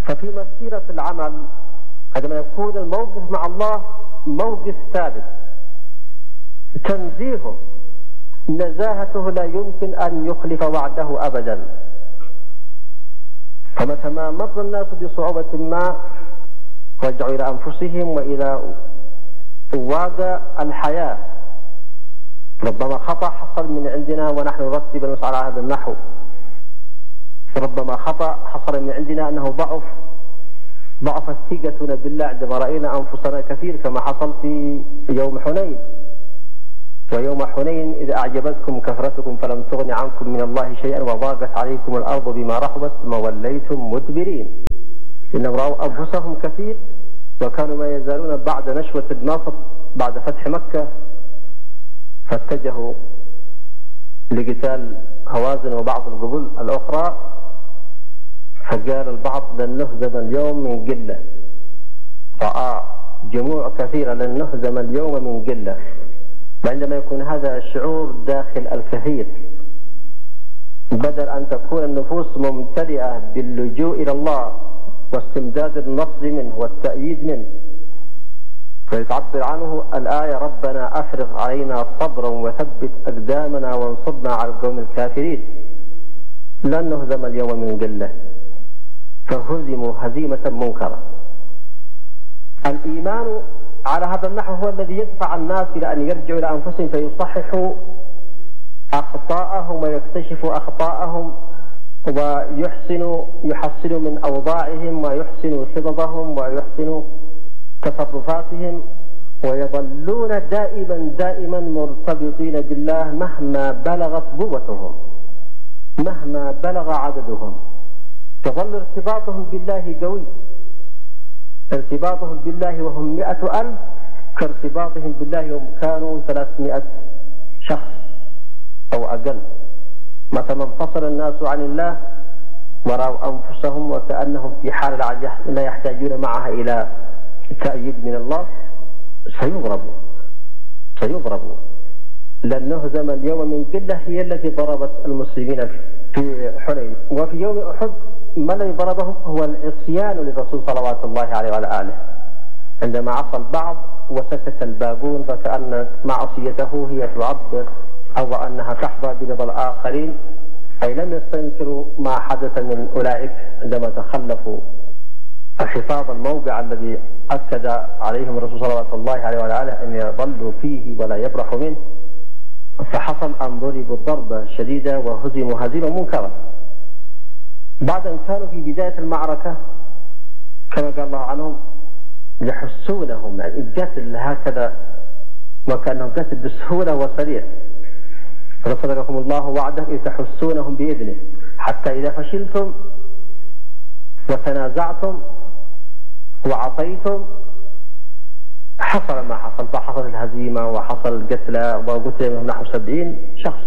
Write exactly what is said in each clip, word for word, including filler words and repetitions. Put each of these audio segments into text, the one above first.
ففي مسيرة العمل عندما يكون الموقف مع الله موقف ثابت تنزيهه نزاهته لا يمكن أن يخلف وعده أبدا. فمتى ما مر الناس بصعوبة ما رجعوا إلى أنفسهم وإلى واقع الحياة. ربما خطأ حصل من عندنا ونحن نرتب المسألة على هذا النحو، ربما خطأ حصل من عندنا أنه ضعف ضعفت ثقتنا بالله عندما رأينا أنفسنا كثير، كما حصل في يوم حنين. ويوم حنين إذ أعجبتكم كثرتكم فلم تغن عنكم من الله شيئا وضاقت عليكم الأرض بما رحبت ثم وليتم مدبرين. إنهم رأوا أنفسهم كثير وكانوا ما يزالون بعد نشوة النصر بعد فتح مكة، فاتجهوا لقتال هوازن وبعض القبول الأخرى. فقال البعض لن نهزم اليوم من قلة، رأى جموع كثيرة لن نهزم اليوم من قلة. وعندما يكون هذا الشعور داخل الكثير بدل أن تكون النفوس ممتلئة باللجوء إلى الله واستمداد النصر منه والتأييد منه، فيتعبر عنه الآية ربنا أفرغ علينا صبرا وثبت أقدامنا وانصرنا على القوم الكافرين. لن نهزم اليوم من قلة، فهزموا هزيمة منكرة. الإيمان على هذا النحو هو الذي يدفع الناس إلى أن يرجعوا إلى أنفسهم فيصححوا أخطاءهم ويكتشفوا أخطاءهم ويحسنوا يحسنوا من أوضاعهم ويحسنوا خططهم ويحسنوا تصرفاتهم، ويظلون دائما دائما مرتبطين بالله مهما بلغت قوتهم مهما بلغ عددهم. يظل ارتباطهم بالله قوي، ارتباطهم بالله وهم مئة ألف كارتباطهم بالله هم كانوا ثلاثمائة شخص أو أقل. متى ما انفصل الناس عن الله ورأوا أنفسهم وكأنهم في حال لا يحتاجون معها إلى تأييد من الله سيضربوا سيضربوا. لن نهزم اليوم من قلة هي التي ضربت المسلمين في حنين. وفي يوم أحد ما الذي ضربهم هو العصيان للرسول صلوات الله عليه وعلى آله، عندما عصى البعض وسكت الباقون، فكأن معصيته هي تعبر أو أنها تحظى برضا الآخرين، أي لم يستنكروا ما حدث من أولئك عندما تخلفوا حفاظ الموقع الذي أكد عليهم الرسول صلوات الله عليه وعلى آله أن يظلوا فيه ولا يبرحوا منه. فحصل أن ضربوا ضربة شديدة وهزموا هزيمة منكرة. بعد أن كانوا في بداية المعركة كما قال الله عنهم يحسونهم، يعني القتل هكذا وكأنهم قتل بسهولة وسريع. فصدقكم الله وعده إذ تحسونهم بإذنه حتى إذا فشلتم وتنازعتم وعصيتم حصل ما حصل، فحصل الهزيمة وحصل القتلى وقتل منهم نحو سبعين شخص.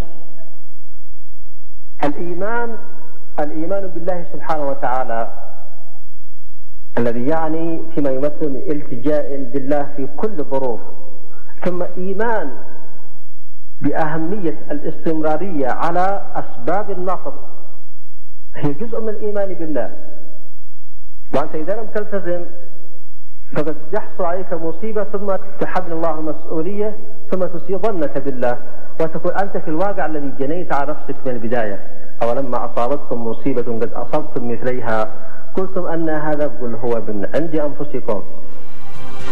الإيمان الإيمان بالله سبحانه وتعالى الذي يعني فيما يمثل من التجاء بالله في كل الظروف، ثم إيمان بأهمية الاستمرارية على أسباب النصر هي جزء من الإيمان بالله. وأنت إذا لم تلتزم فقد يحصل عليك مصيبة ثم تحمل الله المسؤولية ثم تسيء ظنك بالله وتكون أنت في الواقع الذي جنيت على نفسك من البداية. أولما أصابتكم مصيبة قد أصبتم مثليها قلتم أن هذا، قل هو من عند أنفسكم